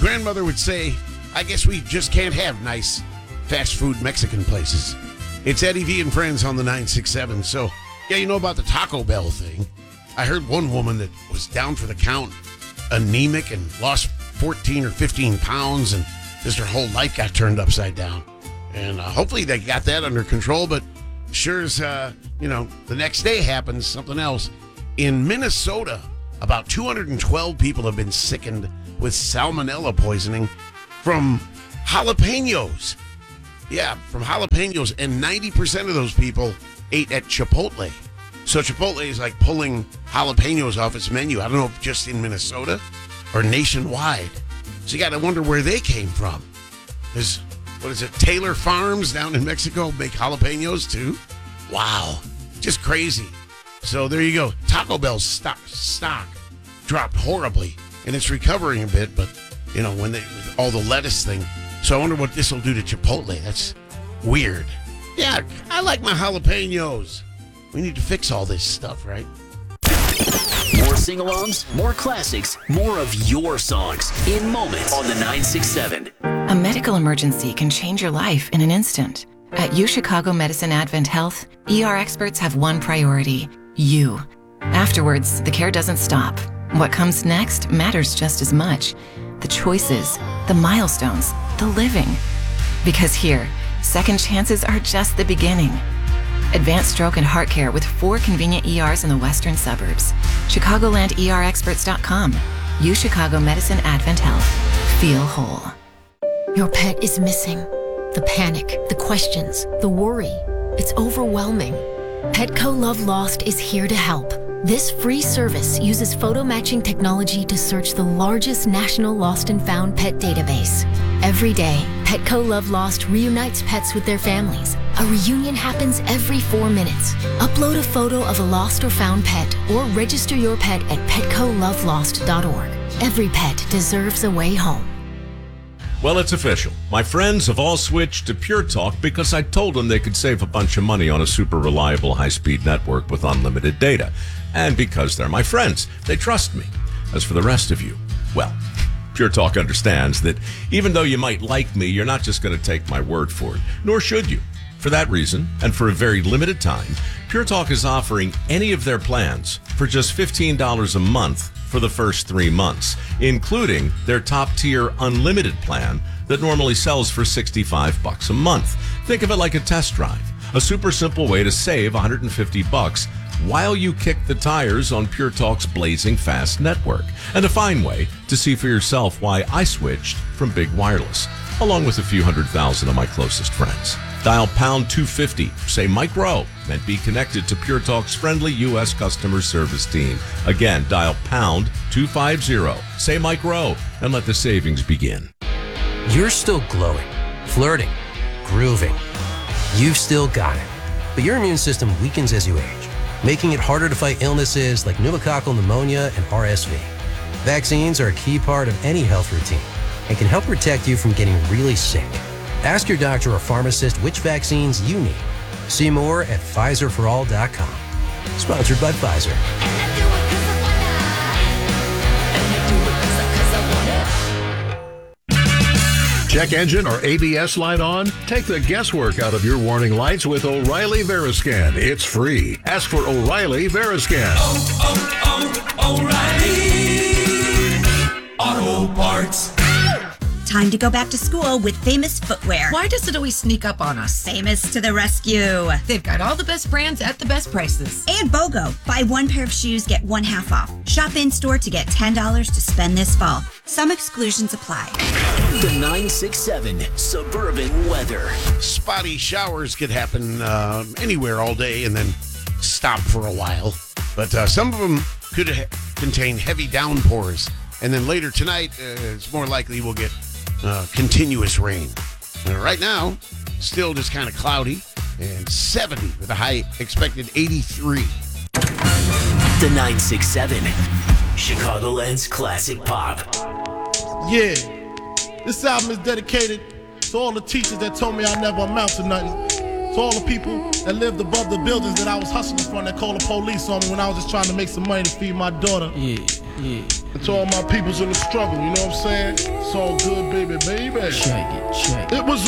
grandmother would say, I guess we just can't have nice fast food Mexican places. It's Eddie V and Friends on the 967. So, yeah, you know about the Taco Bell thing. I heard one woman that was down for the count, anemic, and lost 14 or 15 pounds, and just her whole life got turned upside down. And hopefully they got that under control, but sure as, the next day happens, something else. In Minnesota, about 212 people have been sickened with salmonella poisoning from jalapenos. Yeah, from jalapenos, and 90% of those people ate at Chipotle. So Chipotle is like pulling jalapenos off its menu. I don't know if just in Minnesota or nationwide. So you got to wonder where they came from. Taylor Farms down in Mexico make jalapenos too? Wow, just crazy. So there you go. Taco Bell's stock dropped horribly, and it's recovering a bit, but, when all the lettuce thing. So I wonder what this will do to Chipotle. That's weird. Yeah, I like my jalapenos. We need to fix all this stuff, right? More sing-alongs, more classics, more of your songs in moments on the 967. A medical emergency can change your life in an instant. At UChicago Medicine Advent Health, ER experts have one priority: you. Afterwards, the care doesn't stop. What comes next matters just as much. The choices, the milestones, the living. Because here, second chances are just the beginning. Advanced stroke and heart care with 4 convenient ERs in the western suburbs. ChicagolandERexperts.com. UChicago Medicine Advent Health. Feel whole. Your pet is missing. The panic, the questions, the worry. It's overwhelming. Petco Love Lost is here to help. This free service uses photo matching technology to search the largest national lost and found pet database. Every day, Petco Love Lost reunites pets with their families. A reunion happens every 4 minutes. Upload a photo of a lost or found pet or register your pet at petcolovelost.org. Every pet deserves a way home. Well, it's official. My friends have all switched to Pure Talk because I told them they could save a bunch of money on a super reliable high-speed network with unlimited data. And because they're my friends, they trust me. As for the rest of you, well, Pure Talk understands that even though you might like me, you're not just going to take my word for it, nor should you. For that reason, and for a very limited time, Pure Talk is offering any of their plans for just $15 a month for the first 3 months, including their top-tier unlimited plan that normally sells for $65 a month. Think of it like a test drive, a super simple way to save $150 while you kick the tires on Pure Talk's blazing fast network, and a fine way to see for yourself why I switched from Big Wireless, along with a few 100,000 of my closest friends. Dial pound 250, say Mike Rowe, and be connected to Pure Talk's friendly U.S. customer service team. Again, dial pound 250, say Mike Rowe, and let the savings begin. You're still glowing, flirting, grooving. You've still got it. But your immune system weakens as you age, making it harder to fight illnesses like pneumococcal pneumonia and RSV. Vaccines are a key part of any health routine and can help protect you from getting really sick. Ask your doctor or pharmacist which vaccines you need. See more at PfizerForAll.com. Sponsored by Pfizer. Check engine or ABS light on? Take the guesswork out of your warning lights with O'Reilly Veriscan. It's free. Ask for O'Reilly Veriscan. O'Reilly Auto Parts. Time to go back to school with Famous Footwear. Why does it always sneak up on us? Famous to the rescue. They've got all the best brands at the best prices. And BOGO. Buy 1 pair of shoes, get 1 half off. Shop in-store to get $10 to spend this fall. Some exclusions apply. The 967 Suburban Weather. Spotty showers could happen anywhere all day and then stop for a while. But some of them could contain heavy downpours. And then later tonight, it's more likely we'll get continuous rain. Right now, still just kind of cloudy and 70 with a high expected 83. The 967 Chicagoland's classic pop. Yeah, this album is dedicated to all the teachers that told me I never amount to nothing. To all the people that lived above the buildings that I was hustling from that called the police on me when I was just trying to make some money to feed my daughter. Yeah. And to all my peoples in the struggle, you know what I'm saying? It's all good, baby, baby. Check it. It was